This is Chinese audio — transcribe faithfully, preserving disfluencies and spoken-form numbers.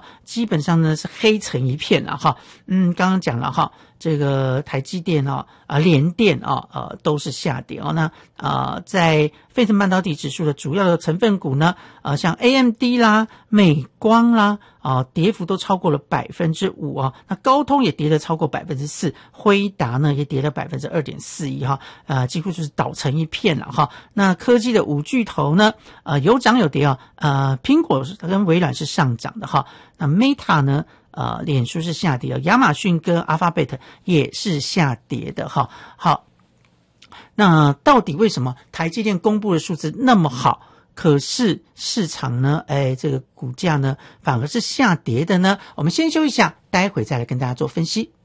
基本上呢是黑成一片了哈。嗯，刚刚讲了哈，这个台积电啊、啊联电啊、呃都是下跌哦。那啊、呃，在费城半导体指数的主要的成分股呢，呃，像 A M D 啦、美光啦，啊、呃，跌幅都超过了百分之五啊。那高通也跌了超过百分之四，辉达呢也跌了百分之二点四一哈，呃，几乎就是倒成一片了哈。那科技的五巨头呢，呃，有涨有跌啊，呃，苹果跟微软是上涨的哈。那 Meta 呢？呃，脸书是下跌，亚马逊跟 Alphabet 也是下跌的哈。好，那到底为什么台积电公布的数字那么好，可是市场呢，哎，这个股价呢反而是下跌的呢？我们先休息一下，待会再来跟大家做分析。